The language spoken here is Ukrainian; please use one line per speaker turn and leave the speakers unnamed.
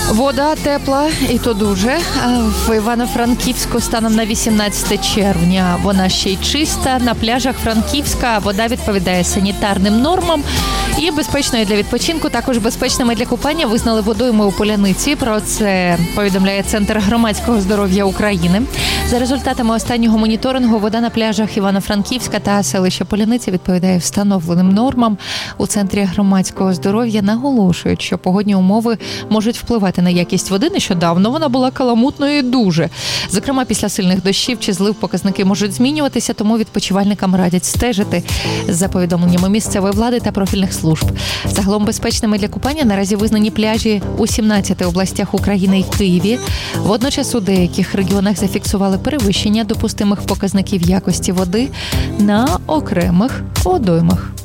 Вода тепла, і то дуже. В Івано-Франківську станом на 18 червня вона ще й чиста. На пляжах Франківська вода відповідає санітарним нормам і безпечною для відпочинку, також безпечними для купання визнали водойми у Поляниці. Про це повідомляє Центр громадського здоров'я України. За результатами останнього моніторингу вода на пляжах Івано-Франківська та селища Поляниця відповідає встановленим нормам. У Центрі громадського здоров'я наголошують, що погодні умови можуть впливати на якість води. Нещодавно вона була каламутною дуже. Зокрема, після сильних дощів чи злив показники можуть змінюватися, тому відпочивальникам радять стежити за повідомленнями місцевої влади та профільних служб. Загалом безпечними для купання наразі визнані пляжі у 17 областях України і Києві. Водночас у деяких регіонах зафіксували перевищення допустимих показників якості води на окремих водоймах.